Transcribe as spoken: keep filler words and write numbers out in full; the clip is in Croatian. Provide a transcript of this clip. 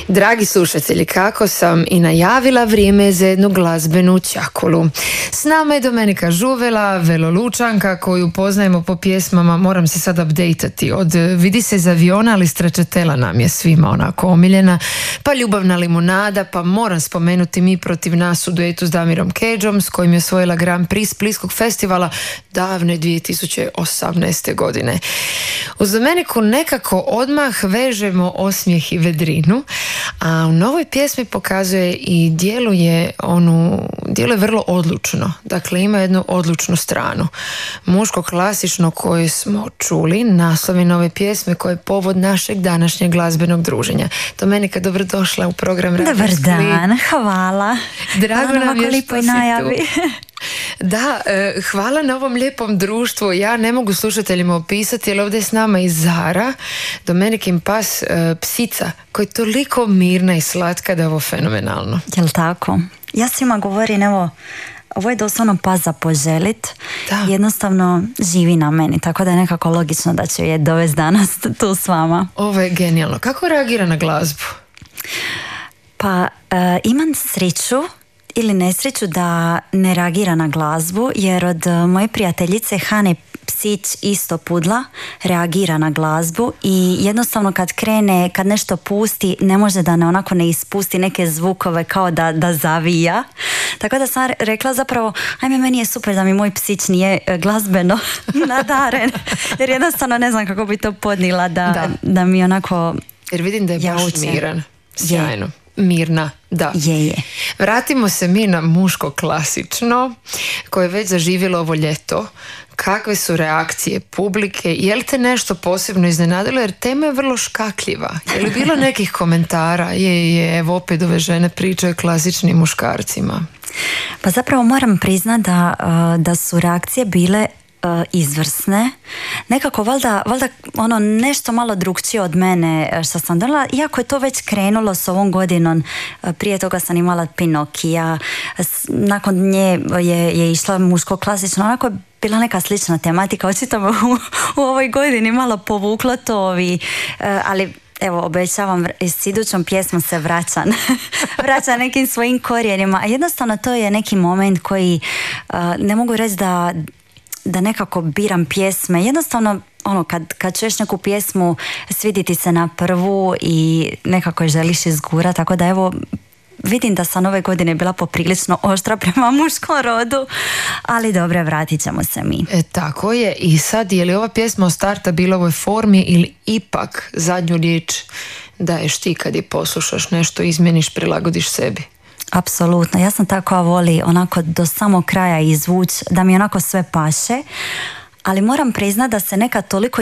Dragi slušatelji, kako sam i najavila, vrijeme je za jednu glazbenu ćakulu. S nama je Domenica Žuvela, velolučanka koju poznajemo po pjesmama, moram se sad updateati, od Vidi se iz aviona, ali Stracciatella nam je svima onako omiljena, pa Ljubavna limunada, pa moram spomenuti Mi protiv nas u duetu s Damirom Keđom, s kojim je osvojila Grand Prix Splitskog festivala davne dvije tisuće osamnaeste. godine. Uz Domeniku nekako odmah vežemo osmijeh i vedrinu, a u novoj pjesmi pokazuje i djeluje onu, djeluje vrlo odlučno. Dakle, ima jednu odlučnu stranu. Muško klasično koje smo čuli, naslov je nove pjesme koje je povod našeg današnjeg glazbenog druženja. Domenica, dobrodošla u program Radio Dobar Split. dan, hvala. Drago hvala nam je što si najavi. tu. Da, eh, hvala na ovom lijepom društvu. Ja ne mogu slušateljima opisati, jer ovdje je s nama i Zara, Domenikin pas, eh, psica, koja je toliko mirna i slatka da je ovo fenomenalno. Jel' tako? Ja svima govorim, evo, ovo je doslovno pas za poželit. Da. Jednostavno živi na meni, tako da je nekako logično da ću je dovesti danas tu s vama. Ovo je genijalno. Kako reagira na glazbu? Pa e, imam sreću ili nesreću da ne reagira na glazbu, jer od moje prijateljice Hane psić isto pudla reagira na glazbu i jednostavno kad krene, kad nešto pusti, ne može da ne onako ne ispusti neke zvukove kao da, da zavija. Tako da sam rekla zapravo, ajme, meni je super da mi moj psić nije glazbeno nadaren, jer jednostavno ne znam kako bi to podnila da, da. da mi onako jer vidim da je baš jauče. miran. Sjajno. Je. Mirna, da. Je, je. Vratimo se mi na muško klasično, koje je već zaživjelo ovo ljeto. Kakve su reakcije publike? Je li te nešto posebno iznenadilo? Jer tema je vrlo škakljiva. Je li bilo nekih komentara? Je, je, evo opet ove žene pričaju klasičnim muškarcima. Pa zapravo moram priznati da, da su reakcije bile izvrsne. Nekako valjda, valjda ono nešto malo drukčije od mene što sam donijela, iako je to već krenulo s ovom godinom. Prije toga sam imala Pinokija, nakon nje je, je išla muško klasično, onako je bila neka slična tematika. Očito me u, u ovoj godini malo povuklo to, i, ali evo, obećavam, s idućom pjesmom se vraćam vraćam nekim svojim korijenima, a jednostavno to je neki moment koji ne mogu reći da da nekako biram pjesme, jednostavno ono, kad, kad čuješ neku pjesmu svidi ti se na prvu i nekako je želiš izgura, tako da evo vidim da sam ove godine bila poprilično oštra prema muškom rodu, ali dobro, vratit ćemo se mi. E, tako je. I sad, je li ova pjesma od starta bila u ovoj formi ili ipak zadnju riječ daješ ti kad je poslušaš, nešto izmjeniš, prilagodiš sebi? Apsolutno, ja sam tako voli onako do samog kraja izvući, da mi onako sve paše, ali moram priznati da se nekad toliko